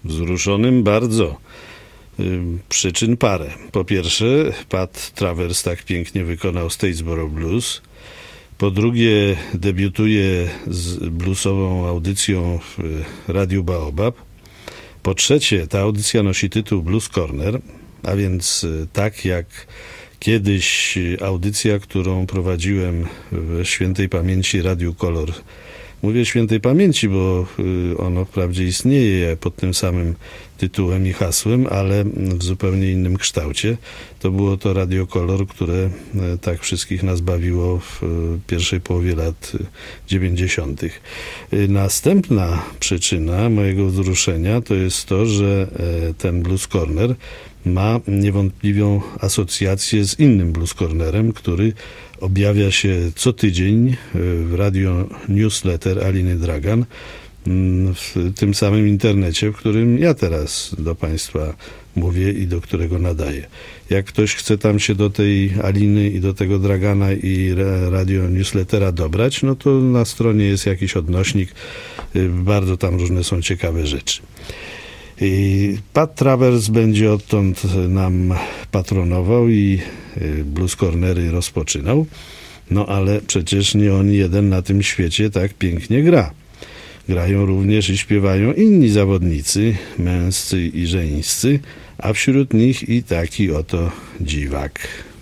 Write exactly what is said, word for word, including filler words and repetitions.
Wzruszonym bardzo. Przyczyn parę. Po pierwsze, Pat Travers tak pięknie wykonał Statesboro Blues. Po drugie, debiutuje z bluesową audycją w Radiu Baobab. Po trzecie, ta audycja nosi tytuł Blues Corner, a więc tak jak kiedyś audycja, którą prowadziłem w świętej pamięci Radiu Kolor. Mówię świętej pamięci, bo ono wprawdzie istnieje pod tym samym tytułem i hasłem, ale w zupełnie innym kształcie. To było to Radio Kolor, które tak wszystkich nas bawiło w pierwszej połowie lat dziewięćdziesiątych. Następna przyczyna mojego wzruszenia to jest to, że ten Blues Corner ma niewątpliwą asocjację z innym Blues Cornerem, który objawia się co tydzień w radio newsletter Aliny Dragan, w tym samym internecie, w którym ja teraz do Państwa mówię i do którego nadaję. Jak ktoś chce tam się do tej Aliny i do tego Dragana i radio newslettera dobrać, no to na stronie jest jakiś odnośnik, bardzo tam różne są ciekawe rzeczy. I Pat Travers będzie odtąd nam patronował i Blues Cornery rozpoczynał, no ale przecież nie on jeden na tym świecie tak pięknie gra. Grają również i śpiewają inni zawodnicy, męscy i żeńscy, a wśród nich i taki oto dziwak.